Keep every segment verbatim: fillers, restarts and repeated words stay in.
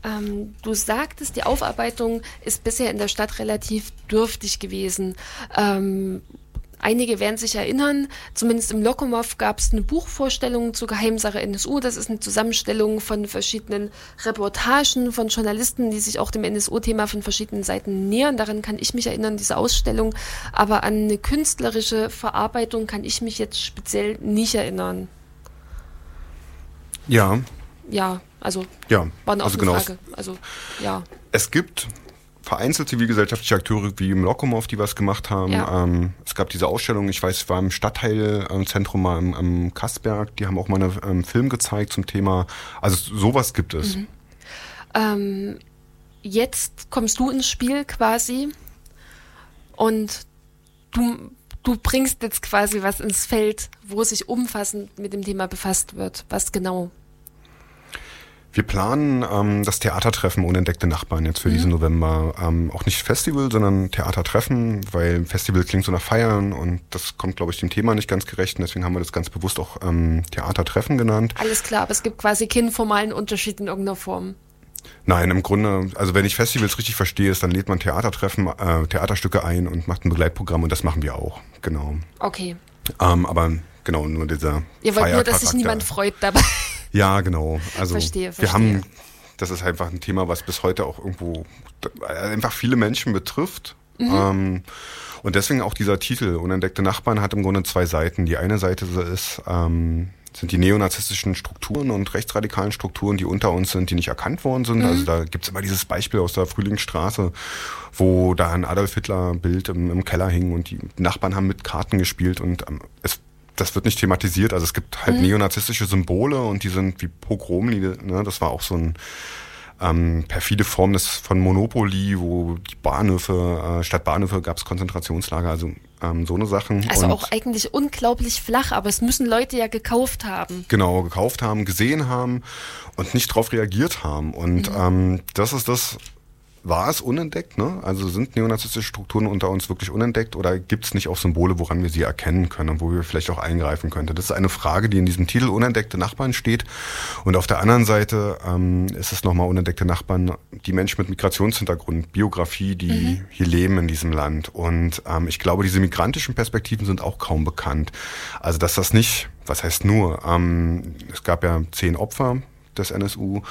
Ähm, du sagtest, die Aufarbeitung ist bisher in der Stadt relativ dürftig gewesen. Ähm, Einige werden sich erinnern, zumindest im Lokomow gab es eine Buchvorstellung zur Geheimsache N S U. Das ist eine Zusammenstellung von verschiedenen Reportagen von Journalisten, die sich auch dem N S U-Thema von verschiedenen Seiten nähern. Daran kann ich mich erinnern, diese Ausstellung. Aber an eine künstlerische Verarbeitung kann ich mich jetzt speziell nicht erinnern. Ja. Ja, also ja, war eine also offene genau. Frage. Also, ja. Es gibt vereinzelt zivilgesellschaftliche Akteure wie im Lokomow, die was gemacht haben. Ja. Ähm, es gab diese Ausstellung, ich weiß, war im Stadtteilzentrum mal am, am Kassberg, die haben auch mal einen ähm, Film gezeigt zum Thema. Also sowas gibt es. Mhm. Ähm, jetzt kommst du ins Spiel quasi und du, du bringst jetzt quasi was ins Feld, wo sich umfassend mit dem Thema befasst wird. Was genau? Wir planen ähm, das Theatertreffen Unentdeckte Nachbarn jetzt für mhm. diesen November. Ähm, auch nicht Festival, sondern Theatertreffen, weil Festival klingt so nach Feiern und das kommt, glaube ich, dem Thema nicht ganz gerecht. Und deswegen haben wir das ganz bewusst auch ähm, Theatertreffen genannt. Alles klar, aber es gibt quasi keinen formalen Unterschied in irgendeiner Form. Nein, im Grunde, also wenn ich Festivals richtig verstehe, ist, dann lädt man Theatertreffen, äh, Theaterstücke ein und macht ein Begleitprogramm und das machen wir auch, genau. Okay. Ähm, aber genau, nur dieser Ihr wollt nur, dass sich niemand freut dabei. Ja, genau. Also verstehe, verstehe. Wir haben, das ist einfach ein Thema, was bis heute auch irgendwo einfach viele Menschen betrifft. Mhm. Ähm, und deswegen auch dieser Titel Unentdeckte Nachbarn hat im Grunde zwei Seiten. Die eine Seite ist, ähm, sind die neonazistischen Strukturen und rechtsradikalen Strukturen, die unter uns sind, die nicht erkannt worden sind. Mhm. Also da gibt's immer dieses Beispiel aus der Frühlingsstraße, wo da ein Adolf Hitler Bild im, im Keller hing und die Nachbarn haben mit Karten gespielt und ähm, es das wird nicht thematisiert, also es gibt halt mhm. neonazistische Symbole und die sind wie Pogromlieder, ne? Das war auch so ein ähm, perfide Form des, von Monopoly, wo die Bahnhöfe, äh, statt Bahnhöfe gab es Konzentrationslager, also ähm, so eine Sachen. Also und auch eigentlich unglaublich flach, aber es müssen Leute ja gekauft haben. Genau, gekauft haben, gesehen haben und nicht drauf reagiert haben und mhm. ähm, das ist das. War es unentdeckt, ne? Also sind neonazistische Strukturen unter uns wirklich unentdeckt oder gibt es nicht auch Symbole, woran wir sie erkennen können und wo wir vielleicht auch eingreifen könnten? Das ist eine Frage, die in diesem Titel Unentdeckte Nachbarn steht. Und auf der anderen Seite ähm, ist es nochmal Unentdeckte Nachbarn, die Menschen mit Migrationshintergrund, Biografie, die mhm. hier leben in diesem Land. Und ähm, ich glaube, diese migrantischen Perspektiven sind auch kaum bekannt. Also dass das nicht, was heißt nur, ähm, es gab ja zehn Opfer des N S U.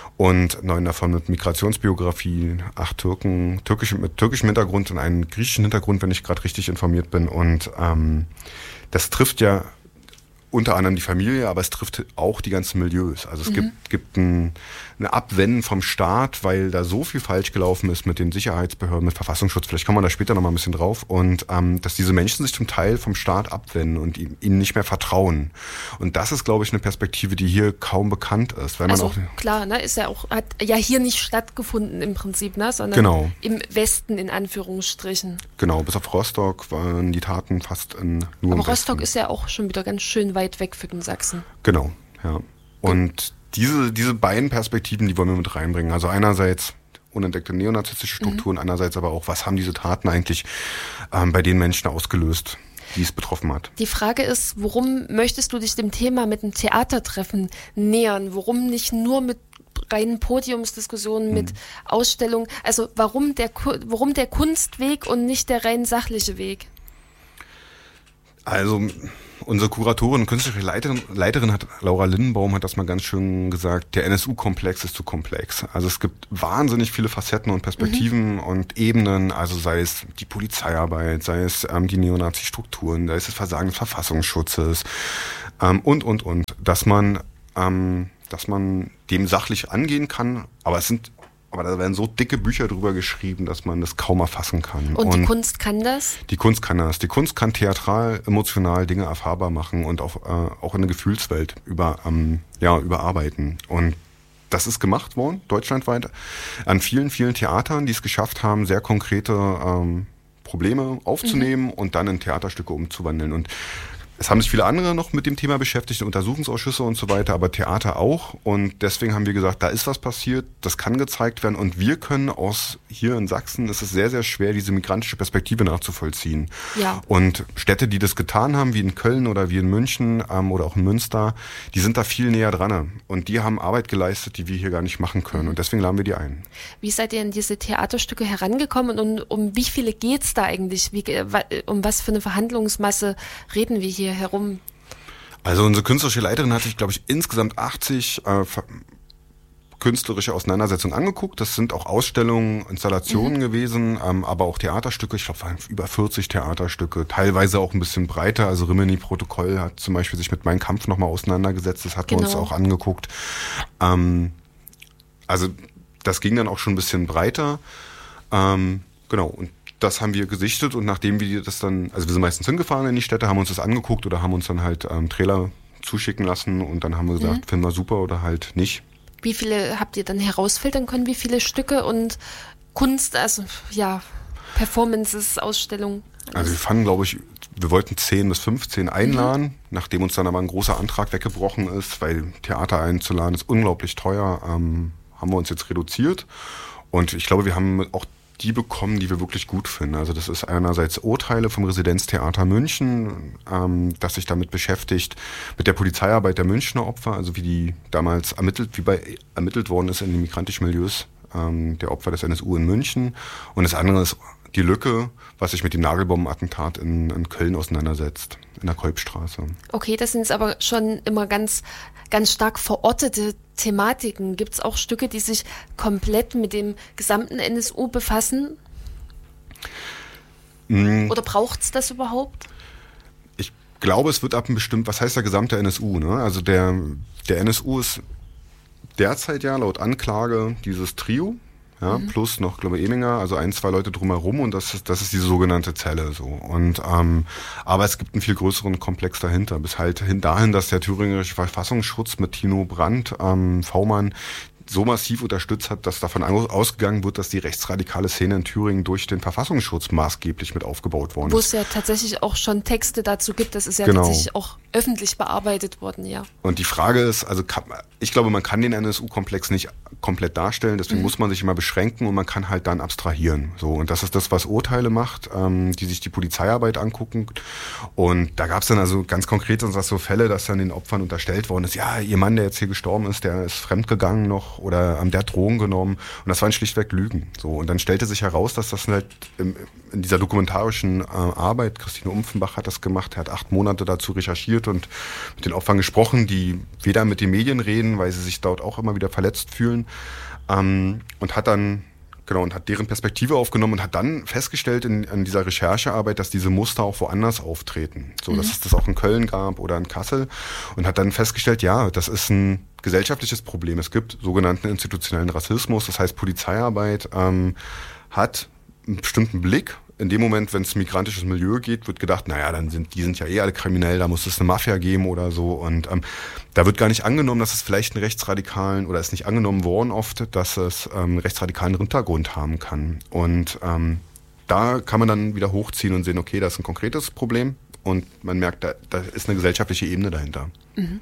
Und neun davon mit Migrationsbiografie, acht Türken, türkisch, mit türkischem Hintergrund und einen griechischen Hintergrund, wenn ich gerade richtig informiert bin. Und ähm, das trifft ja unter anderem die Familie, aber es trifft auch die ganzen Milieus. Also es mhm. gibt, gibt ein, eine Abwenden vom Staat, weil da so viel falsch gelaufen ist mit den Sicherheitsbehörden, mit Verfassungsschutz. Vielleicht kommen wir da später noch mal ein bisschen drauf. Und ähm, dass diese Menschen sich zum Teil vom Staat abwenden und ihm, ihnen nicht mehr vertrauen. Und das ist, glaube ich, eine Perspektive, die hier kaum bekannt ist. Weil also man auch, klar, ne, ist ja auch, hat ja hier nicht stattgefunden im Prinzip, ne, sondern genau. im Westen in Anführungsstrichen. Genau, bis auf Rostock waren die Taten fast in, nur Aber im Rostock Westen. ist ja auch schon wieder ganz schön weit weg für den Sachsen. Genau, ja. Und diese, diese beiden Perspektiven, die wollen wir mit reinbringen. Also einerseits unentdeckte neonazistische Strukturen, mhm. andererseits aber auch, was haben diese Taten eigentlich ähm, bei den Menschen ausgelöst, die es betroffen hat. Die Frage ist, warum möchtest du dich dem Thema mit einem Theatertreffen nähern? Warum nicht nur mit reinen Podiumsdiskussionen, mhm. mit Ausstellungen? Also warum der, warum der Kunstweg und nicht der rein sachliche Weg? Also unsere Kuratorin und künstlerische Leiterin, Leiterin hat, Laura Lindenbaum hat das mal ganz schön gesagt, der N S U-Komplex ist zu komplex. Also es gibt wahnsinnig viele Facetten und Perspektiven mhm. und Ebenen, also sei es die Polizeiarbeit, sei es ähm, die Neonazi-Strukturen, sei es das Versagen des Verfassungsschutzes ähm, und, und, und. Dass man, ähm, dass man dem sachlich angehen kann, aber es sind Aber da werden so dicke Bücher drüber geschrieben, dass man das kaum erfassen kann. Und, und die Kunst kann das? Die Kunst kann das. Die Kunst kann theatral, emotional Dinge erfahrbar machen und auch, äh, auch in eine Gefühlswelt über, ähm, ja, überarbeiten. Und das ist gemacht worden, deutschlandweit, an vielen, vielen Theatern, die es geschafft haben, sehr konkrete ähm, Probleme aufzunehmen mhm. und dann in Theaterstücke umzuwandeln. Und es haben sich viele andere noch mit dem Thema beschäftigt, Untersuchungsausschüsse und so weiter, aber Theater auch. Und deswegen haben wir gesagt, da ist was passiert, das kann gezeigt werden. Und wir können aus hier in Sachsen, es ist sehr, sehr schwer, diese migrantische Perspektive nachzuvollziehen. Ja. Und Städte, die das getan haben, wie in Köln oder wie in München ähm, oder auch in Münster, die sind da viel näher dran. Und die haben Arbeit geleistet, die wir hier gar nicht machen können. Und deswegen laden wir die ein. Wie seid ihr an diese Theaterstücke herangekommen und um, um wie viele geht's da eigentlich? Wie, um was für eine Verhandlungsmasse reden wir hier herum? Also unsere künstlerische Leiterin hat sich, glaube ich, insgesamt achtzig äh, künstlerische Auseinandersetzungen angeguckt. Das sind auch Ausstellungen, Installationen mhm. gewesen, ähm, aber auch Theaterstücke. Ich glaube, es waren über vierzig Theaterstücke, teilweise auch ein bisschen breiter. Also Rimini-Protokoll hat zum Beispiel sich mit Mein Kampf nochmal auseinandergesetzt. Das hatten genau. wir uns auch angeguckt. Ähm, also das ging dann auch schon ein bisschen breiter. Ähm, genau, und das haben wir gesichtet und nachdem wir das dann, also wir sind meistens hingefahren in die Städte, haben uns das angeguckt oder haben uns dann halt ähm, Trailer zuschicken lassen und dann haben wir gesagt, mhm. finden wir super oder halt nicht. Wie viele habt ihr dann herausfiltern können, wie viele Stücke und Kunst, also ja, Performances, Ausstellungen? Also wir fanden, glaube ich, wir wollten zehn bis fünfzehn einladen, mhm. nachdem uns dann aber ein großer Antrag weggebrochen ist, weil Theater einzuladen ist unglaublich teuer, ähm, haben wir uns jetzt reduziert und ich glaube, wir haben auch die bekommen, die wir wirklich gut finden. Also das ist einerseits Urteile vom Residenztheater München, ähm, das sich damit beschäftigt, mit der Polizeiarbeit der Münchner Opfer, also wie die damals ermittelt, wie bei ermittelt worden ist in den migrantischen Milieus ähm, der Opfer des N S U in München. Und das andere ist die Lücke, was sich mit dem Nagelbombenattentat in, in Köln auseinandersetzt, in der Kolbstraße. Okay, das sind aber schon immer ganz, ganz stark verortete Thematiken. Gibt es auch Stücke, die sich komplett mit dem gesamten N S U befassen? Mm. Oder braucht es das überhaupt? Ich glaube, es wird ab einem bestimmten, was heißt der gesamte N S U? Ne? Also der, der N S U ist derzeit ja laut Anklage dieses Trio. Ja, mhm. plus noch, glaube ich, Eminger, also ein, zwei Leute drumherum und das ist, das ist diese sogenannte Zelle so. Und ähm, aber es gibt einen viel größeren Komplex dahinter, bis halt hin dahin, dass der thüringische Verfassungsschutz mit Tino Brandt, ähm, V-Mann, so massiv unterstützt hat, dass davon ausgegangen wird, dass die rechtsradikale Szene in Thüringen durch den Verfassungsschutz maßgeblich mit aufgebaut worden ist. Wo es ja tatsächlich auch schon Texte dazu gibt, das ist ja genau. tatsächlich auch öffentlich bearbeitet worden, ja. Und die Frage ist, also kann, ich glaube, man kann den N S U-Komplex nicht komplett darstellen, deswegen mhm. muss man sich immer beschränken und man kann halt dann abstrahieren. So, und das ist das, was Urteile macht, ähm, die sich die Polizeiarbeit angucken. Und da gab es dann also ganz konkret so Fälle, dass dann den Opfern unterstellt worden ist, ja, ihr Mann, der jetzt hier gestorben ist, der ist fremdgegangen noch oder ähm, der hat Drogen genommen. Und das waren schlichtweg Lügen. So, und dann stellte sich heraus, dass das halt im, in dieser dokumentarischen äh, Arbeit, Christine Umpfenbach hat das gemacht, er hat acht Monate dazu recherchiert und mit den Opfern gesprochen, die weder mit den Medien reden, weil sie sich dort auch immer wieder verletzt fühlen, ähm, und hat dann genau und hat deren Perspektive aufgenommen und hat dann festgestellt in, in dieser Recherchearbeit, dass diese Muster auch woanders auftreten, so mhm. dass es das auch in Köln gab oder in Kassel und hat dann festgestellt, ja, das ist ein gesellschaftliches Problem. Es gibt sogenannten institutionellen Rassismus, das heißt Polizeiarbeit ähm, hat einen bestimmten Blick. In dem Moment, wenn es migrantisches Milieu geht, wird gedacht, naja, dann sind die sind ja eh alle kriminell, da muss es eine Mafia geben oder so. Und ähm, da wird gar nicht angenommen, dass es vielleicht einen rechtsradikalen, oder ist nicht angenommen worden oft, dass es ähm, einen rechtsradikalen Hintergrund haben kann. Und ähm, da kann man dann wieder hochziehen und sehen, okay, das ist ein konkretes Problem. Und man merkt, da, da ist eine gesellschaftliche Ebene dahinter. Mhm.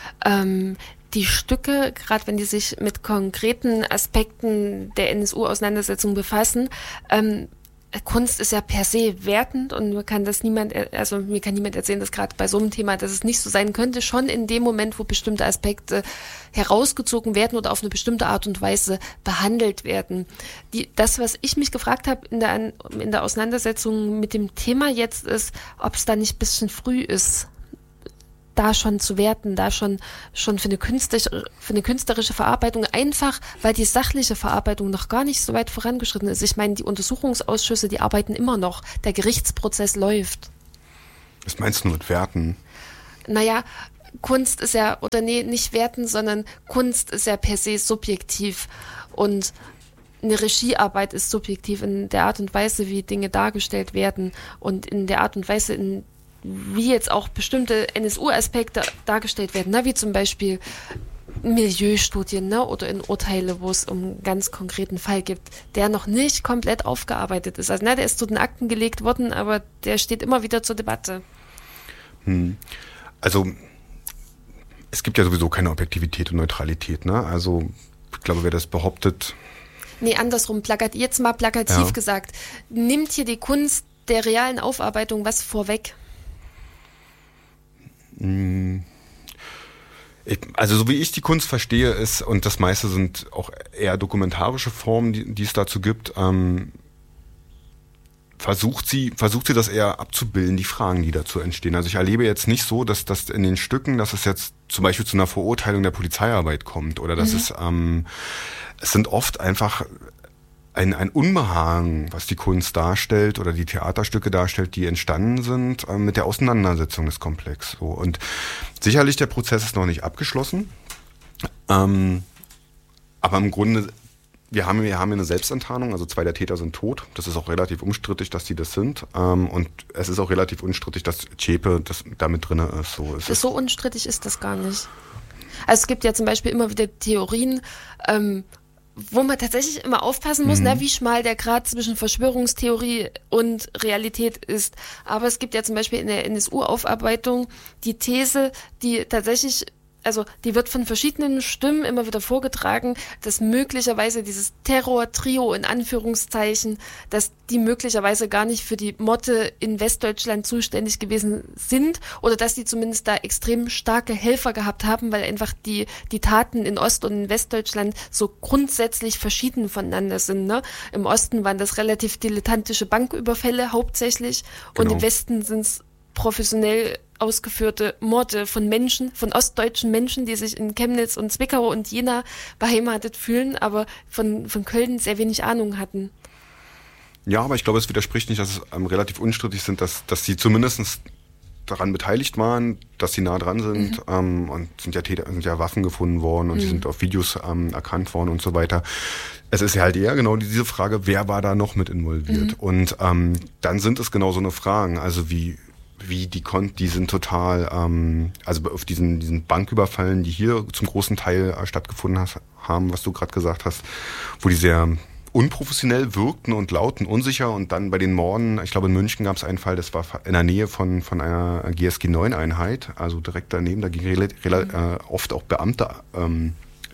Ähm Die Stücke, gerade wenn die sich mit konkreten Aspekten der N S U-Auseinandersetzung befassen, ähm, Kunst ist ja per se wertend und mir kann das niemand, also mir kann niemand erzählen, dass gerade bei so einem Thema, dass es nicht so sein könnte, schon in dem Moment, wo bestimmte Aspekte herausgezogen werden oder auf eine bestimmte Art und Weise behandelt werden. Die, das, was ich mich gefragt habe in der, in der Auseinandersetzung mit dem Thema jetzt ist, ob es da nicht ein bisschen früh ist, da schon zu werten, da schon schon für eine künstlerische, für eine künstlerische Verarbeitung, einfach weil die sachliche Verarbeitung noch gar nicht so weit vorangeschritten ist. Ich meine, die Untersuchungsausschüsse, die arbeiten immer noch, der Gerichtsprozess läuft. Was meinst du mit werten? Naja, Kunst ist ja, oder nee, nicht werten, sondern Kunst ist ja per se subjektiv und eine Regiearbeit ist subjektiv in der Art und Weise, wie Dinge dargestellt werden und in der Art und Weise, in wie jetzt auch bestimmte N S U-Aspekte dargestellt werden, ne? Wie zum Beispiel Milieustudien, ne? Oder in Urteile, wo es um einen ganz konkreten Fall gibt, der noch nicht komplett aufgearbeitet ist. Also ne, der ist zu den Akten gelegt worden, aber der steht immer wieder zur Debatte. Hm. Also es gibt ja sowieso keine Objektivität und Neutralität, ne? Also ich glaube, wer das behauptet... Nee, andersrum, plakat, jetzt mal plakativ ja. gesagt, nimmt hier die Kunst der realen Aufarbeitung was vorweg? Ich, also so wie ich die Kunst verstehe, ist, und das meiste sind auch eher dokumentarische Formen, die, die es dazu gibt, ähm, versucht sie, versucht sie das eher abzubilden, die Fragen, die dazu entstehen. Also ich erlebe jetzt nicht so, dass das in den Stücken, dass es jetzt zum Beispiel zu einer Verurteilung der Polizeiarbeit kommt oder dass mhm. es, ähm, es sind oft einfach ein, ein Unbehagen, was die Kunst darstellt oder die Theaterstücke darstellt, die entstanden sind äh, mit der Auseinandersetzung des Komplexes. So. Und sicherlich der Prozess ist noch nicht abgeschlossen, ähm, aber im Grunde Wir haben, wir haben hier eine Selbstenttarnung, also zwei der Täter sind tot. Das ist auch relativ unstrittig, dass die das sind. Ähm, und es ist auch relativ unstrittig, dass Zschäpe das da mit drin ist. So, es ist so unstrittig ist das gar nicht. Also es gibt ja zum Beispiel immer wieder Theorien, ähm, wo man tatsächlich immer aufpassen muss, mhm. na, wie schmal der Grad zwischen Verschwörungstheorie und Realität ist. Aber es gibt ja zum Beispiel in der N S U-Aufarbeitung die These, die tatsächlich... Also die wird von verschiedenen Stimmen immer wieder vorgetragen, dass möglicherweise dieses Terror-Trio in Anführungszeichen, dass die möglicherweise gar nicht für die Morde in Westdeutschland zuständig gewesen sind oder dass die zumindest da extrem starke Helfer gehabt haben, weil einfach die die Taten in Ost- und in Westdeutschland so grundsätzlich verschieden voneinander sind. Ne? Im Osten waren das relativ dilettantische Banküberfälle hauptsächlich genau. Und im Westen sind es professionell ausgeführte Morde von Menschen, von ostdeutschen Menschen, die sich in Chemnitz und Zwickau und Jena beheimatet fühlen, aber von, von Köln sehr wenig Ahnung hatten. Ja, aber ich glaube, es widerspricht nicht, dass es ähm, relativ unstrittig sind, dass, dass sie zumindest daran beteiligt waren, dass sie nah dran sind mhm. ähm, und sind ja, Täter, sind ja Waffen gefunden worden und mhm. sie sind auf Videos ähm, erkannt worden und so weiter. Es ist ja halt eher genau diese Frage, wer war da noch mit involviert? Mhm. Und ähm, dann sind es genau so eine Fragen, also wie wie die konnten, die sind total, ähm, also auf diesen, diesen Banküberfallen, die hier zum großen Teil äh, stattgefunden has, haben, was du gerade gesagt hast, wo die sehr unprofessionell wirkten und laut und unsicher und dann bei den Morden, ich glaube in München gab es einen Fall, das war in der Nähe von, von einer G S G neun Einheit, also direkt daneben, da gingen rel- rel- äh, oft auch Beamte ähm,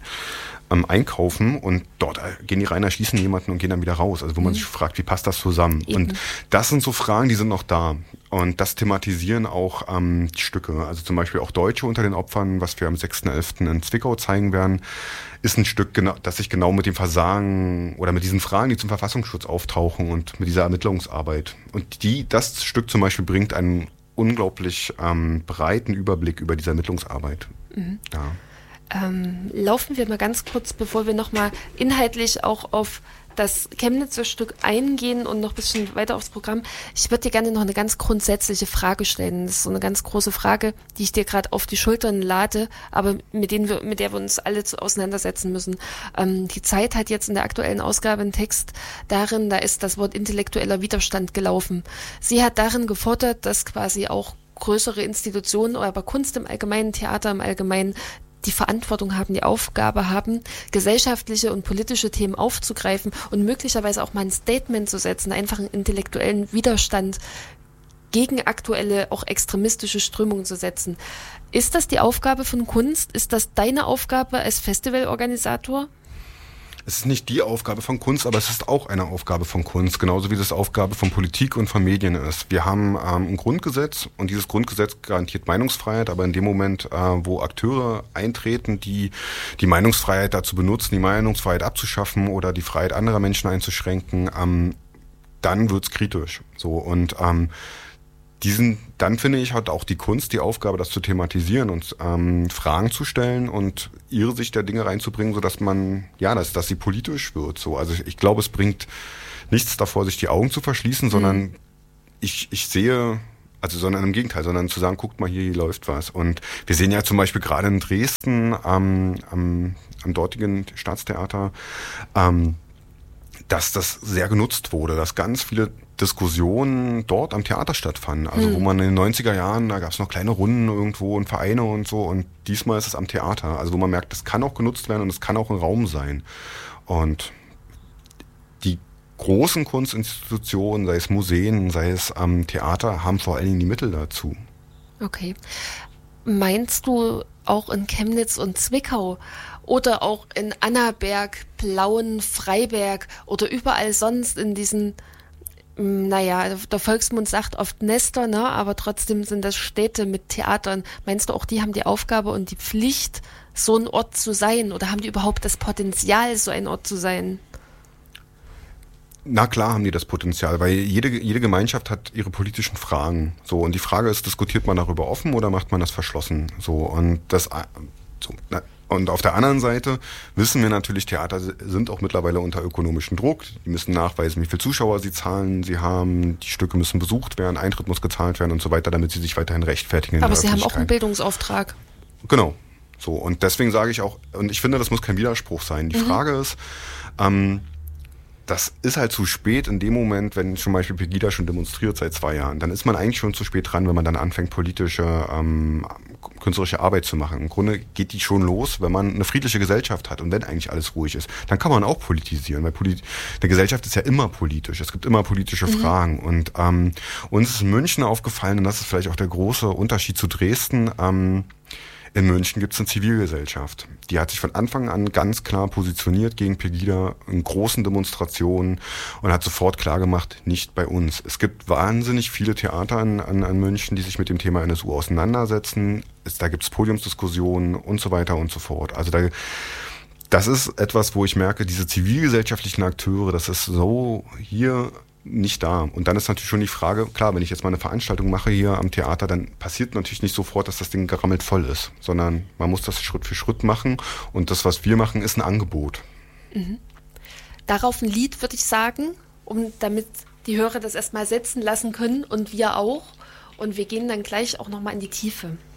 ähm, einkaufen und dort gehen die rein, erschießen jemanden und gehen dann wieder raus. Also wo man mhm. sich fragt, wie passt das zusammen? Eben. Und das sind so Fragen, die sind noch da. Und das thematisieren auch ähm, die Stücke. Also zum Beispiel auch Deutsche unter den Opfern, was wir am sechsten elften in Zwickau zeigen werden, ist ein Stück, genau, das sich genau mit dem Versagen oder mit diesen Fragen, die zum Verfassungsschutz auftauchen und mit dieser Ermittlungsarbeit. Und die, das Stück zum Beispiel bringt einen unglaublich ähm, breiten Überblick über diese Ermittlungsarbeit. Mhm. Ja. Ähm, laufen wir mal ganz kurz, bevor wir nochmal inhaltlich auch auf das Chemnitzer Stück eingehen und noch ein bisschen weiter aufs Programm. Ich würde dir gerne noch eine ganz grundsätzliche Frage stellen. Das ist so eine ganz große Frage, die ich dir gerade auf die Schultern lade, aber mit, denen wir, mit der wir uns alle zu auseinandersetzen müssen. Ähm, die Zeit hat jetzt in der aktuellen Ausgabe einen Text darin, da ist das Wort intellektueller Widerstand gelaufen. Sie hat darin gefordert, dass quasi auch größere Institutionen, aber Kunst im Allgemeinen, Theater im Allgemeinen, die Verantwortung haben, die Aufgabe haben, gesellschaftliche und politische Themen aufzugreifen und möglicherweise auch mal ein Statement zu setzen, einfach einen intellektuellen Widerstand gegen aktuelle, auch extremistische Strömungen zu setzen. Ist das die Aufgabe von Kunst? Ist das deine Aufgabe als Festivalorganisator? Es ist nicht die Aufgabe von Kunst, aber es ist auch eine Aufgabe von Kunst, genauso wie das Aufgabe von Politik und von Medien ist. Wir haben ähm, ein Grundgesetz und dieses Grundgesetz garantiert Meinungsfreiheit, aber in dem Moment, äh, wo Akteure eintreten, die die Meinungsfreiheit dazu benutzen, die Meinungsfreiheit abzuschaffen oder die Freiheit anderer Menschen einzuschränken, ähm, dann wird's kritisch. So und ähm, Diesen, dann finde ich, hat auch die Kunst die Aufgabe, das zu thematisieren und ähm, Fragen zu stellen und ihre Sicht der Dinge reinzubringen, sodass man, ja, dass, dass sie politisch wird. So, also ich, ich glaube, es bringt nichts davor, sich die Augen zu verschließen, mhm. sondern ich, ich sehe, also sondern im Gegenteil, sondern zu sagen, guckt mal hier, hier läuft was. Und wir sehen ja zum Beispiel gerade in Dresden ähm, am, am dortigen Staatstheater, ähm, dass das sehr genutzt wurde, dass ganz viele Diskussionen dort am Theater stattfanden. Also hm. wo man in den neunziger Jahren, da gab es noch kleine Runden irgendwo und Vereine und so und diesmal ist es am Theater. Also wo man merkt, das kann auch genutzt werden und es kann auch ein Raum sein. Und die großen Kunstinstitutionen, sei es Museen, sei es am Theater, haben vor allen Dingen die Mittel dazu. Okay. Meinst du auch in Chemnitz und Zwickau oder auch in Annaberg, Plauen, Freiberg oder überall sonst in diesen, naja, der Volksmund sagt oft Nester, ne? Aber trotzdem sind das Städte mit Theatern. Meinst du auch, die haben die Aufgabe und die Pflicht, so ein Ort zu sein? Oder haben die überhaupt das Potenzial, so ein Ort zu sein? Na klar haben die das Potenzial, weil jede, jede Gemeinschaft hat ihre politischen Fragen. So, und die Frage ist, diskutiert man darüber offen oder macht man das verschlossen? So, und das, so, na, und auf der anderen Seite wissen wir natürlich, Theater sind auch mittlerweile unter ökonomischem Druck. Die müssen nachweisen, wie viele Zuschauer sie zahlen, sie haben, die Stücke müssen besucht werden, Eintritt muss gezahlt werden und so weiter, damit sie sich weiterhin rechtfertigen. Aber sie haben auch einen Bildungsauftrag. Genau. So, und deswegen sage ich auch, und ich finde, das muss kein Widerspruch sein. Die mhm. Frage ist, ähm, das ist halt zu spät in dem Moment, wenn zum Beispiel Pegida schon demonstriert seit zwei Jahren. Dann ist man eigentlich schon zu spät dran, wenn man dann anfängt, politische, ähm, künstlerische Arbeit zu machen. Im Grunde geht die schon los, wenn man eine friedliche Gesellschaft hat und wenn eigentlich alles ruhig ist. Dann kann man auch politisieren, weil Polit- eine Gesellschaft ist ja immer politisch. Es gibt immer politische mhm. Fragen. Und ähm, uns ist in München aufgefallen, und das ist vielleicht auch der große Unterschied zu Dresden, ähm, in München gibt es eine Zivilgesellschaft. Die hat sich von Anfang an ganz klar positioniert gegen Pegida in großen Demonstrationen und hat sofort klargemacht, nicht bei uns. Es gibt wahnsinnig viele Theater an, an, an München, die sich mit dem Thema N S U auseinandersetzen. Es, da gibt es Podiumsdiskussionen und so weiter und so fort. Also da, das ist etwas, wo ich merke, diese zivilgesellschaftlichen Akteure, das ist so hier nicht da. Und dann ist natürlich schon die Frage, klar, wenn ich jetzt mal eine Veranstaltung mache hier am Theater, dann passiert natürlich nicht sofort, dass das Ding gerammelt voll ist, sondern man muss das Schritt für Schritt machen und das, was wir machen, ist ein Angebot. Mhm. Darauf ein Lied, würde ich sagen, um damit die Hörer das erstmal setzen lassen können und wir auch. Und wir gehen dann gleich auch nochmal in die Tiefe.